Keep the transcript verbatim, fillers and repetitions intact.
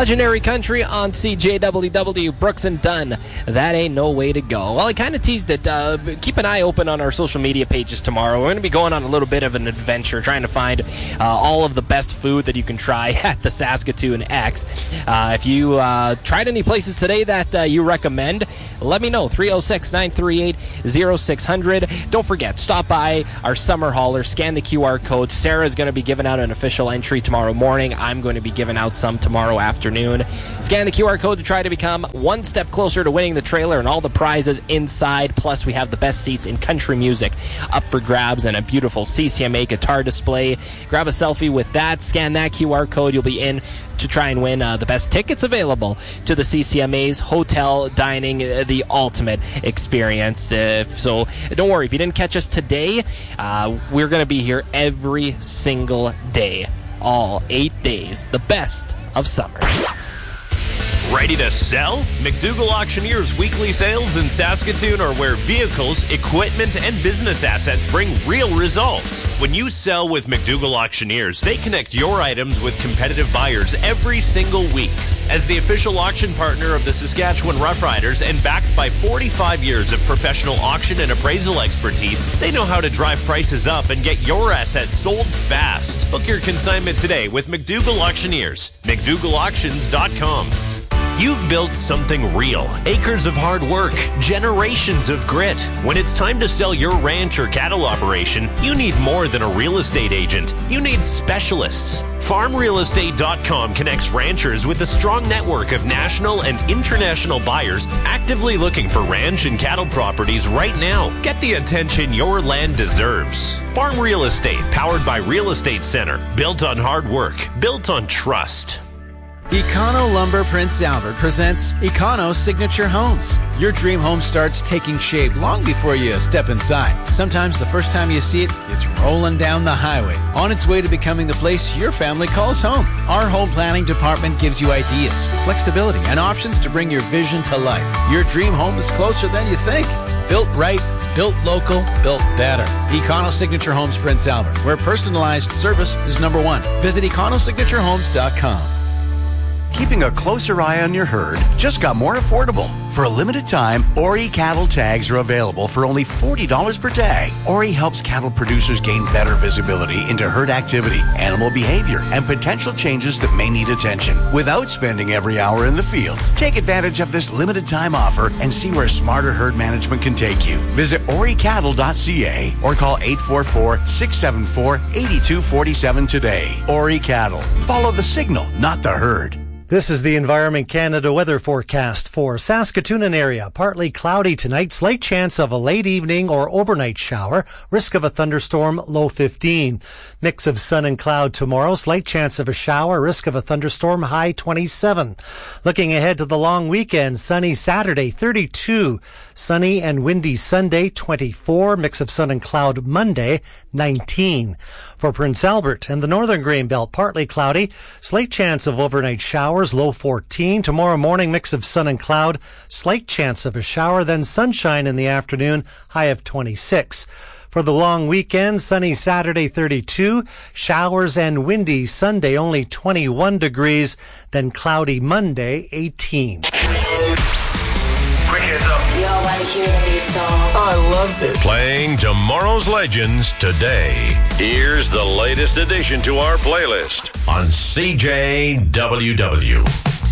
Legendary Country on C J W W, Brooks and Dunn. That ain't no way to go. Well, I kind of teased it. Uh, keep an eye open on our social media pages tomorrow. We're going to be going on a little bit of an adventure, trying to find uh, all of the best food that you can try at the Saskatoon X. Uh, if you uh, tried any places today that uh, you recommend, let me know. three oh six, nine three eight, oh six hundred. Don't forget, stop by our summer hauler, scan the Q R code. Sarah's going to be giving out an official entry tomorrow morning. I'm going to be giving out some tomorrow afternoon. Scan the Q R code to try to become one step closer to winning the trailer and all the prizes inside. Plus, we have the best seats in country music up for grabs and a beautiful C C M A guitar display. Grab a selfie with that. Scan that Q R code. You'll be in to try and win uh, the best tickets available to the C C M A's hotel dining, uh, the ultimate experience. Uh, so don't worry, if you didn't catch us today, uh, we're going to be here every single day, all eight days, the best of summer. Ready to sell? McDougall Auctioneers weekly sales in Saskatoon are where vehicles, equipment, and business assets bring real results. When you sell with McDougall Auctioneers, they connect your items with competitive buyers every single week. As the official auction partner of the Saskatchewan Roughriders and backed by forty-five years of professional auction and appraisal expertise, they know how to drive prices up and get your assets sold fast. Book your consignment today with McDougall Auctioneers. McDougall Auctions dot com. You've built something real. Acres of hard work, generations of grit. When it's time to sell your ranch or cattle operation, you need more than a real estate agent. You need specialists. farm real estate dot com connects ranchers with a strong network of national and international buyers actively looking for ranch and cattle properties right now. Get the attention your land deserves. Farm Real Estate, powered by Real Estate Center. Built on hard work. Built on trust. Econo Lumber Prince Albert presents Econo Signature Homes. Your dream home starts taking shape long before you step inside. Sometimes the first time you see it, it's rolling down the highway, on its way to becoming the place your family calls home. Our home planning department gives you ideas, flexibility, and options to bring your vision to life. Your dream home is closer than you think. Built right, built local, built better. Econo Signature Homes Prince Albert, where personalized service is number one. Visit econo signature homes dot com. Keeping a closer eye on your herd just got more affordable. For a limited time, Ori cattle tags are available for only forty dollars per tag. Ori helps cattle producers gain better visibility into herd activity, animal behavior, and potential changes that may need attention without spending every hour in the field. Take advantage of this limited time offer and see where smarter herd management can take you. Visit ori cattle dot c a or call eight four four, six seven four, eight two four seven today. Ori Cattle. Follow the signal, not the herd. This is the Environment Canada weather forecast for Saskatoon and area. Partly cloudy tonight, slight chance of a late evening or overnight shower, risk of a thunderstorm, low fifteen. Mix of sun and cloud tomorrow, slight chance of a shower, risk of a thunderstorm, high twenty-seven. Looking ahead to the long weekend, sunny Saturday, thirty-two. Sunny and windy Sunday, twenty-four. Mix of sun and cloud Monday, nineteen. For Prince Albert and the northern Grain Belt, partly cloudy, slight chance of overnight showers, low fourteen. Tomorrow morning, mix of sun and cloud, slight chance of a shower, then sunshine in the afternoon, high of twenty-six. For the long weekend, sunny Saturday, thirty-two, showers and windy Sunday, only twenty-one degrees, then cloudy Monday, eighteen. Y'all want to hear a new song? I love it. Playing tomorrow's legends today. Here's the latest addition to our playlist on C J W W.